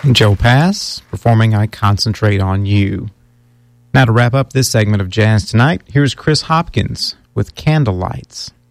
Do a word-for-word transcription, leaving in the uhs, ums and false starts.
Joe Pass, performing I Concentrate on You. Now to wrap up this segment of Jazz Tonight, here's Chris Hopkins with Candlelights.